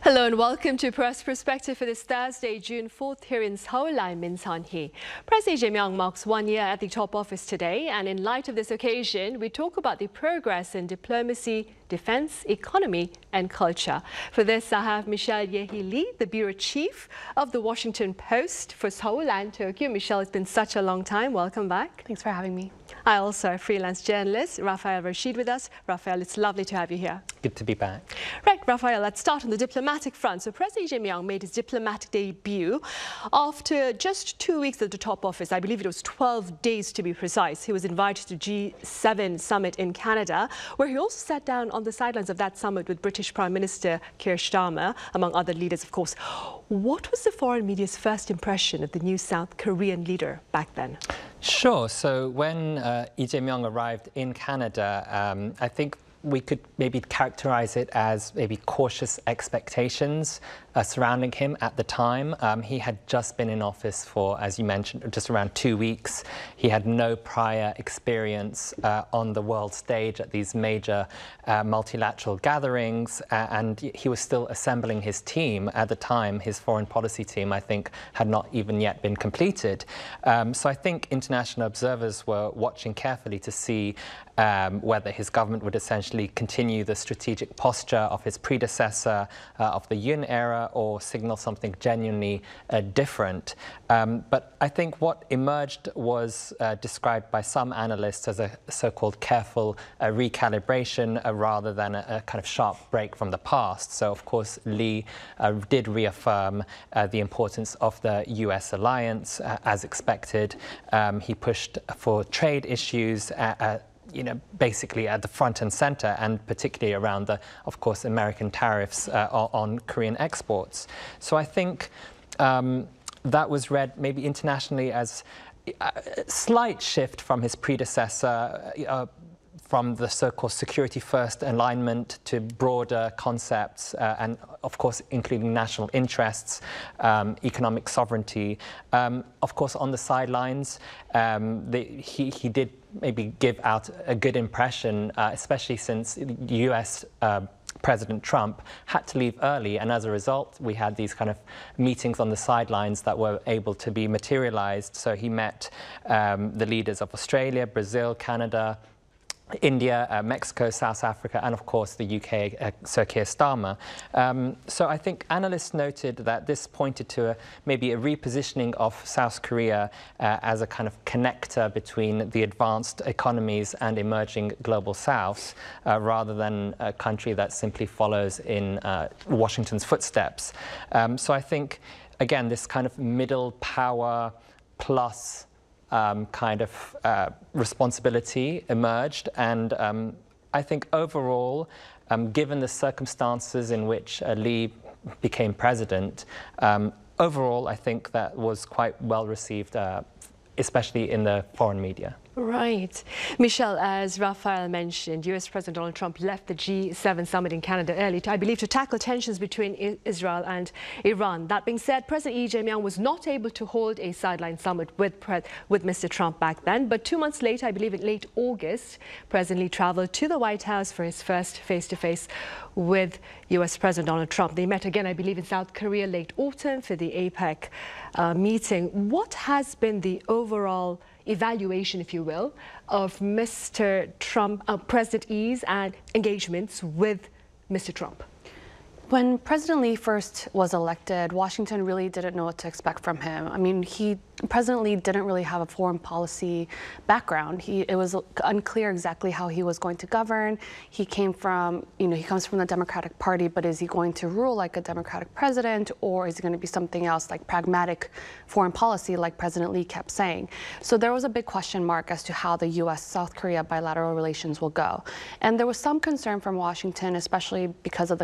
Hello and welcome to Press Perspective for this Thursday, June 4th here in Seoul. I'm Min Sun-hee. President Lee Jae-myung marks 1 year at the top office today, and in light of this occasion, we talk about the progress in diplomacy, defense, economy and culture. For this, I have Michelle Ye-hee Lee, the bureau chief of the Washington Post for Seoul and Tokyo. Michelle, it's been such a long time. Welcome back. Thanks for having me. I also have freelance journalist Rafael Rashid with us. Rafael, it's lovely to have you here. Good to be back. Right, Rafael, let's start on the diplomatic front. So President Lee Jae-myung made his diplomatic debut after just 2 weeks at the top office. I believe it was 12 days to be precise. He was invited to G7 summit in Canada, where he also sat down on the sidelines of that summit with British Prime Minister Keir Starmer, among other leaders, of course. What was the foreign media's first impression of the new South Korean leader back then? Sure. So when Lee Jae-myung arrived in Canada, I think we could maybe characterize it as maybe cautious expectations surrounding him at the time. He had just been in office for, as you mentioned, just around 2 weeks. He had no prior experience on the world stage at these major multilateral gatherings, and he was still assembling his team at the time. His foreign policy team, I think, had not even yet been completed. So I think international observers were watching carefully to see whether his government would essentially continue the strategic posture of his predecessor of the Yoon era or signal something genuinely different. But I think what emerged was described by some analysts as a so-called careful recalibration rather than a kind of sharp break from the past. So, of course, Lee did reaffirm the importance of the US alliance as expected. He pushed for trade issues basically at the front and center, and particularly around the, of course, American tariffs on Korean exports. So I think that was read maybe internationally as a slight shift from his predecessor, from the so-called security-first alignment to broader concepts, and of course including national interests, economic sovereignty. Of course, on the sidelines, he did maybe give out a good impression, especially since the US President Trump had to leave early, and as a result, we had these kind of meetings on the sidelines that were able to be materialized. So he met the leaders of Australia, Brazil, Canada, India, Mexico, South Africa, and of course the UK, Sir Keir Starmer. So I think analysts noted that this pointed to maybe a repositioning of South Korea as a kind of connector between the advanced economies and emerging global South, rather than a country that simply follows in Washington's footsteps. So I think, again, this kind of middle power plus kind of responsibility emerged, and I think overall, given the circumstances in which Lee became president, overall I think that was quite well received, especially in the foreign media. Right. Michelle, as Rafael mentioned, US President Donald Trump left the G7 summit in Canada early, I believe, to tackle tensions between Israel and Iran. That being said, President Lee Jae-myung was not able to hold a sideline summit with Mr. Trump back then. But 2 months later, I believe in late August, President Lee traveled to the White House for his first face-to-face with US President Donald Trump. They met again, I believe, in South Korea late autumn for the APEC meeting. What has been the overall evaluation, if you will, of Mr. Trump, President Lee's and engagements with Mr. Trump? When President Lee first was elected, Washington really didn't know what to expect from him. I mean, President Lee didn't really have a foreign policy background. It was unclear exactly how he was going to govern. He came from, he comes from the Democratic Party, but is he going to rule like a Democratic president, or is he going to be something else like pragmatic foreign policy, like President Lee kept saying? So there was a big question mark as to how the US-South Korea bilateral relations will go. And there was some concern from Washington, especially because of the